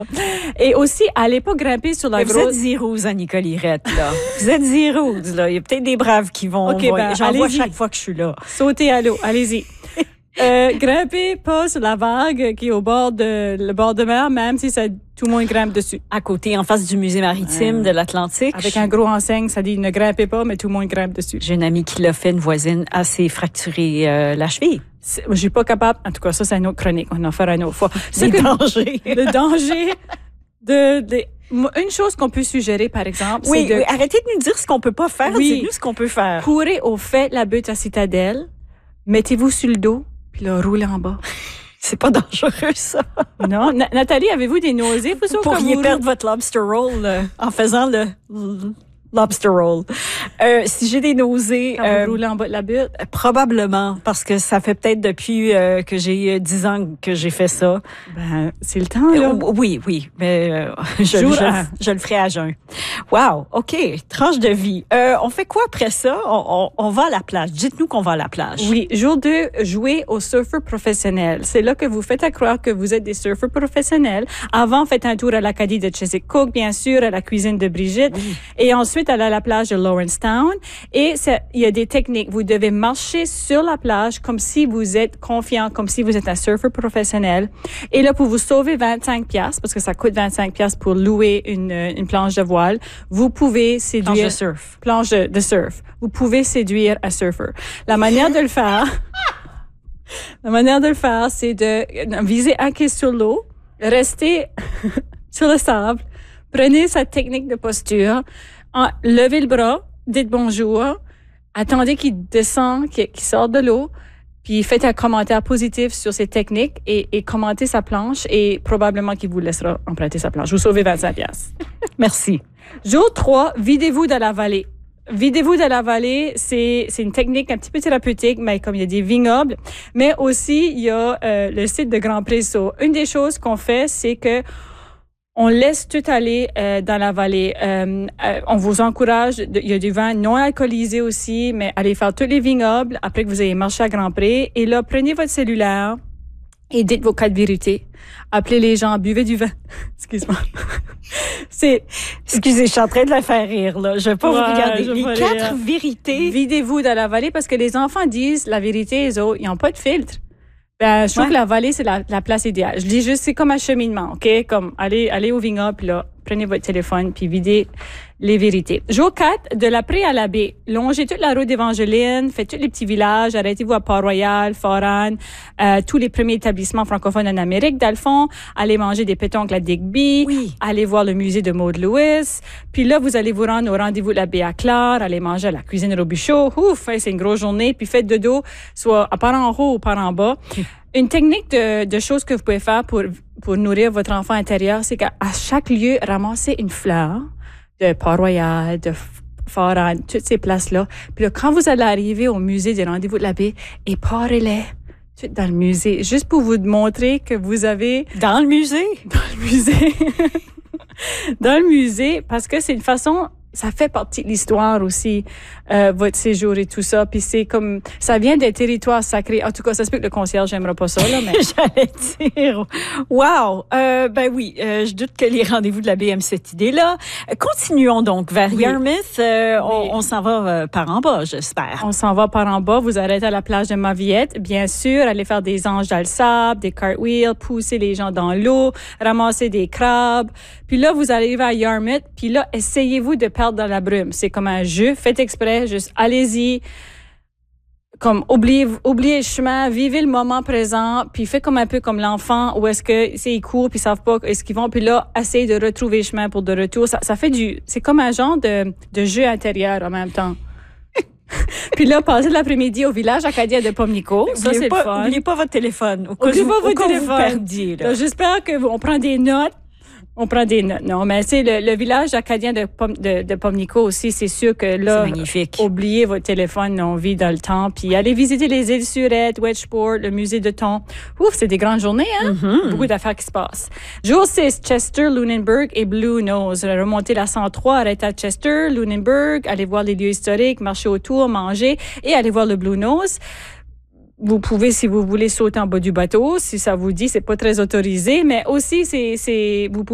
Et aussi, allez pas grimper sur la Vous grosse... êtes zéros, Nicole Irette, là. Vous êtes zéros, là. Il y a peut-être des braves qui vont... OK, ben, j'en vois allez-y. chaque fois que je suis là. Sautez à l'eau, allez-y. Grimpez pas sur la vague qui est au bord de mer, même si tout le monde grimpe dessus. À côté, en face du musée maritime de l'Atlantique. Avec un gros enseigne, ça dit ne grimpez pas, mais tout le monde grimpe dessus. J'ai une amie qui l'a fait, une voisine, assez fracturée la cheville. Je suis pas capable. En tout cas, ça, c'est une autre chronique. On en fera une autre fois. Danger. Le danger une chose qu'on peut suggérer, par exemple, oui, c'est de... Oui, arrêtez de nous dire ce qu'on peut pas faire. Oui. Dites-nous ce qu'on peut faire. Courez au fait la butte à Citadelle, mettez-vous sur le dos, puis là, roulez en bas. C'est pas dangereux, ça. Non. Nathalie, avez-vous des nausées? Vous pourriez perdre votre lobster roll en faisant le lobster roll. Si j'ai des nausées... Quand vous roulez en bas de la butte? Probablement, parce que ça fait peut-être depuis que j'ai 10 ans que j'ai fait ça. Ben, c'est le temps, là. Oui, mais je le ferai à jeun. Wow, OK, tranche de vie. On fait quoi après ça? On va à la plage. Dites-nous qu'on va à la plage. Oui, jour 2, jouez aux surfeurs professionnels. C'est là que vous faites à croire que vous êtes des surfeurs professionnels. Avant, faites un tour à l'Acadie de Chesapeake, bien sûr, à la cuisine de Brigitte. Oui. Et ensuite, aller à la plage de Lawrencetown. Et il y a des techniques. Vous devez marcher sur la plage comme si vous êtes confiant, comme si vous êtes un surfeur professionnel. Et là, pour vous sauver 25$, parce que ça coûte 25$ pour louer une planche de voile, vous pouvez séduire... Planche de surf. Planche de surf. Vous pouvez séduire un surfeur. La manière de le faire... c'est de viser un pied sur l'eau, rester sur le sable, prenez cette technique de posture, levez le bras, dites bonjour, attendez qu'il descend, qu'il sorte de l'eau, puis faites un commentaire positif sur ces techniques et commentez sa planche et probablement qu'il vous laissera emprunter sa planche. Vous sauvez 25$. Merci. Jour 3, videz-vous dans la vallée. Videz-vous dans la vallée, c'est une technique un petit peu thérapeutique, mais comme il y a des vignobles, mais aussi il y a le site de Grand Presso. Une des choses qu'on fait, c'est que on laisse tout aller dans la vallée. On vous encourage, il y a du vin non alcoolisé aussi, mais allez faire tous les vignobles après que vous ayez marché à Grand Pré. Et là, prenez votre cellulaire et dites vos 4 vérités. Appelez les gens, buvez du vin. Excuse-moi. Excusez, je suis en train de la faire rire, là. Je vais pas vous regarder. Les 4 vérités. Videz-vous dans la vallée parce que les enfants disent la vérité, les autres, ils n'ont pas de filtre. Ben, je trouve que la vallée, c'est la place idéale. Je dis juste, c'est comme un cheminement, OK? Comme, allez au vignoble, puis là, prenez votre téléphone, puis videz les vérités. Jour 4, de la Prée à la baie. Longez toute la route d'Évangeline, faites tous les petits villages, arrêtez-vous à Port-Royal, Foran, tous les premiers établissements francophones en Amérique, dans le fond. Allez manger des pétoncles à Digby. Oui. Allez voir le musée de Maud Lewis. Puis là, vous allez vous rendre au rendez-vous de la baie à Clare, allez manger à la cuisine Robichaud. Ouf, c'est une grosse journée. Puis faites dodo, soit à part en haut ou par en bas. Une technique de choses que vous pouvez faire pour nourrir votre enfant intérieur, c'est qu'à chaque lieu, ramassez une fleur de Port-Royal, de Foran, toutes ces places-là. Puis là, quand vous allez arriver au musée des rendez-vous de la baie, éparez-les tout dans le musée, juste pour vous montrer que vous avez... Dans le musée? Dans le musée. Dans le musée, parce que c'est une façon... Ça fait partie de l'histoire aussi, votre séjour et tout ça. Puis c'est comme, ça vient des territoires sacrés. En tout cas, ça se peut que le concierge n'aimera pas ça, là, mais. J'allais dire, wow! Ben oui, je doute que les rendez-vous de la baie aiment cette idée-là. Continuons donc vers Yarmouth. On s'en va par en bas, j'espère. On s'en va par en bas. Vous arrêtez à la plage de Mavillette. Bien sûr, allez faire des anges dans le sable, des cartwheels, pousser les gens dans l'eau, ramasser des crabes. Puis là, vous arrivez à Yarmouth. Puis là, essayez-vous de perdre dans la brume. C'est comme un jeu. Faites exprès. Juste allez-y. Comme oubliez le chemin, vivez le moment présent, puis faites comme un peu comme l'enfant où est-ce que ils courent puis ils savent pas est-ce qu'ils vont, puis là essayez de retrouver le chemin pour de retour. Ça fait c'est comme un genre de jeu intérieur en même temps. Puis là, passez l'après-midi au village acadien de Pomnico. Ça, c'est le fun. N'oubliez pas votre téléphone. N'oubliez pas votre téléphone. Vous perdiez, là. J'espère qu'on prend des notes. On prend des notes. Non, mais c'est le village acadien de Pomnico aussi, c'est sûr que là, c'est magnifique. Oubliez votre téléphone, on vit dans le temps, puis allez visiter les îles Surettes, Wedgeport, le musée de thon. Ouf, c'est des grandes journées, hein? Mm-hmm. Beaucoup d'affaires qui se passent. Jour 6, Chester, Lunenburg et Blue Nose. Remontez la 103, arrêtez à Chester, Lunenburg, allez voir les lieux historiques, marcher autour, manger et allez voir le Blue Nose. Vous pouvez, si vous voulez, sauter en bas du bateau, si ça vous dit, c'est pas très autorisé, mais aussi, vous pouvez